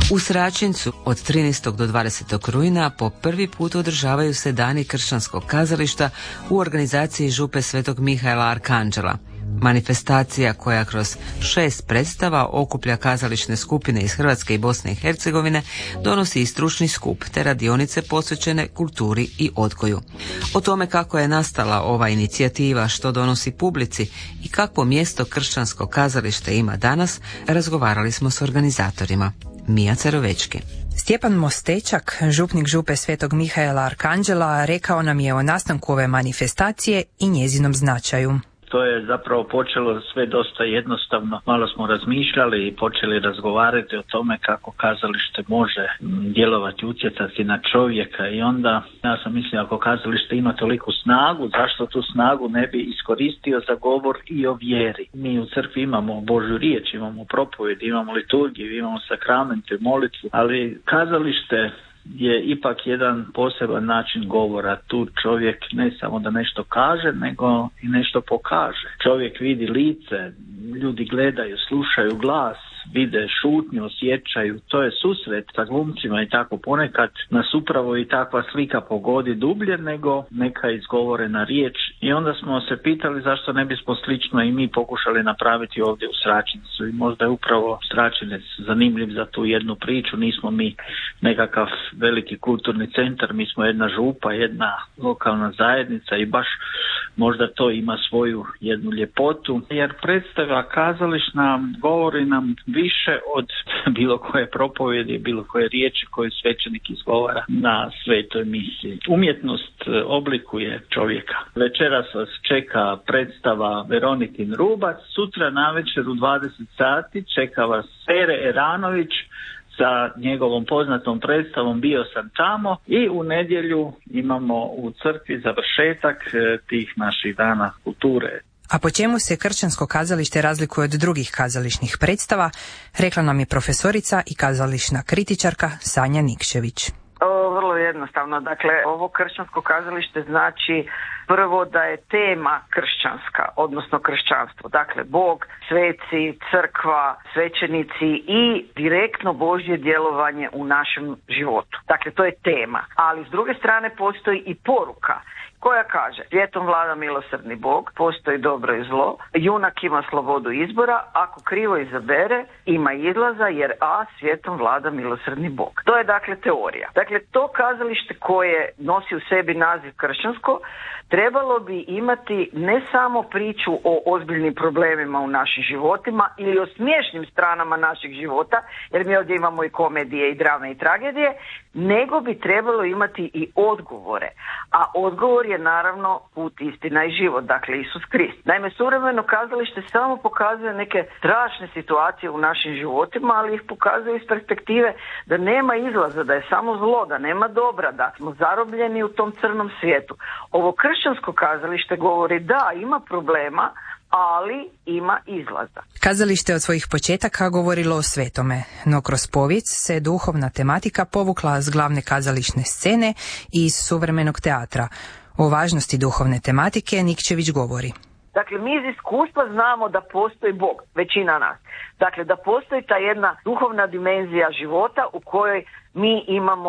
U Sračincu od 13. do 20. rujna po prvi put održavaju se Dani kršćanskog kazališta u organizaciji župe Svetog Mihaela Arkanđela. Manifestacija koja kroz 6 predstava okuplja kazališne skupine iz Hrvatske i Bosne i Hercegovine donosi i stručni skup te radionice posvećene kulturi i odgoju. O tome kako je nastala ova inicijativa, što donosi publici i kakvo mjesto kršćansko kazalište ima danas, razgovarali smo s organizatorima. Mija Cerovečki. Stjepan Mostečak, župnik župe Svetog Mihaela Arkanđela, rekao nam je o nastanku ove manifestacije i njezinom značaju. To je zapravo počelo sve dosta jednostavno. Malo smo razmišljali i počeli razgovarati o tome kako kazalište može djelovati, utjecati na čovjeka i onda ja sam mislio ako kazalište ima toliku snagu, zašto tu snagu ne bi iskoristio za govor i o vjeri. Mi u crkvi imamo Božju riječ, imamo propovjed, imamo liturgiju, imamo sakramente, molitvu, ali kazalište je ipak jedan poseban način govora. Tu čovjek ne samo da nešto kaže, nego i nešto pokaže. Čovjek vidi lice, ljudi gledaju, slušaju glas, vide šutnju, osjećaju. To je susret sa glumcima i tako. Ponekad nas upravo i takva slika pogodi dublje nego neka izgovorena riječ. I onda smo se pitali zašto ne bismo slično i mi pokušali napraviti ovdje u Sračincu. I možda je upravo Sračinec zanimljiv za tu jednu priču. Nismo mi nekakav veliki kulturni centar, mi smo jedna župa, jedna lokalna zajednica i baš možda to ima svoju jednu ljepotu. Jer predstava kazališna govori nam više od bilo koje propovjedi, bilo koje riječi koju svećenik izgovara na svetoj misiji. Umjetnost oblikuje čovjeka. Večeras vas čeka predstava Veronikin Rubac, sutra navečer u 20 sati čeka vas Pere Eranović sa njegovom poznatom predstavom Bio sam tamo i u nedjelju imamo u crkvi završetak tih naših dana kulture. A po čemu se kršćansko kazalište razlikuje od drugih kazališnih predstava, rekla nam je profesorica i kazališna kritičarka Sanja Nikšević. Vrlo jednostavno. Dakle, ovo kršćansko kazalište znači prvo da je tema kršćanska, odnosno kršćanstvo. Dakle, Bog, sveci, crkva, svećenici i direktno Božje djelovanje u našem životu. Dakle, to je tema. Ali s druge strane postoji i poruka koja kaže: svijetom vlada milosrdni Bog, postoji dobro i zlo, junak ima slobodu izbora, ako krivo izabere ima izlaza jer svijetom vlada milosrdni Bog. To je dakle teorija. Dakle, to kazalište koje nosi u sebi naziv kršćansko trebalo bi imati ne samo priču o ozbiljnim problemima u našim životima ili o smiješnim stranama naših života, jer mi ovdje imamo i komedije i drame i tragedije, nego bi trebalo imati i odgovore. A odgovor je naravno put, istina i život, dakle Isus Krist. Naime, suvremeno kazalište samo pokazuje neke strašne situacije u našim životima, ali ih pokazuje iz perspektive da nema izlaza, da je samo zlo, da nema dobra, da smo zarobljeni u tom crnom svijetu. Ovo kršćansko kazalište govori da ima problema, ali ima izlaza. Kazalište od svojih početaka govorilo o svetome, no kroz povijest se duhovna tematika povukla s glavne kazališne scene i iz suvremenog teatra. O važnosti duhovne tematike Nikčević govori. Dakle, mi iz iskustva znamo da postoji Bog, većina nas. Dakle, da postoji ta jedna duhovna dimenzija života u kojoj mi imamo